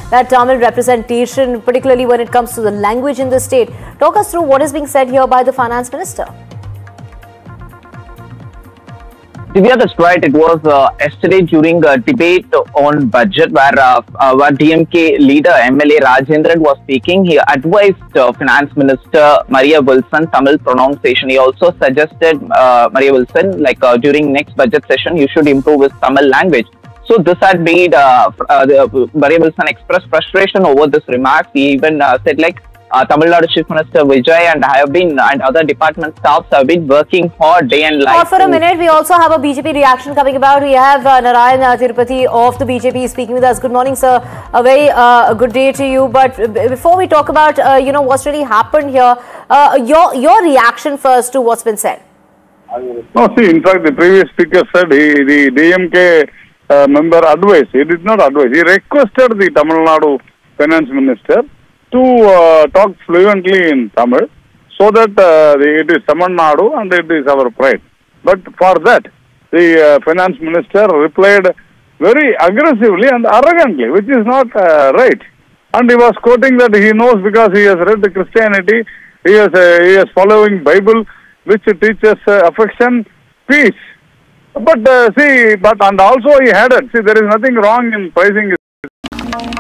that Tamil representation, particularly when it comes to the language in the state. Talk us through what is being said here by the Finance Minister. Divya, that's right. It was yesterday during a debate on budget where DMK leader MLA Rajendran was speaking. He advised Finance Minister Maria Wilson Tamil pronunciation. He also suggested Maria Wilson, during next budget session, you should improve his Tamil language. So this had made Maria Wilson express frustration over this remarks. He even said Tamil Nadu Chief Minister Vijay and other department staffs have been working hard day and night. For a minute, we also have a BJP reaction coming about. We have Narayan Tirupati of the BJP speaking with us. Good morning, sir. A very good day to you. But before we talk about what's really happened here, your reaction first to what's been said. No, see, in fact, the previous speaker said the DMK member advised. He did not advise. He requested the Tamil Nadu Finance Minister to talk fluently in Tamil, so that it is Tamil Nadu and it is our pride. But for that, the Finance Minister replied very aggressively and arrogantly, which is not right. And he was quoting that he knows because he has read Christianity, he is following Bible, which teaches affection, peace. But and also he added, see, there is nothing wrong in praising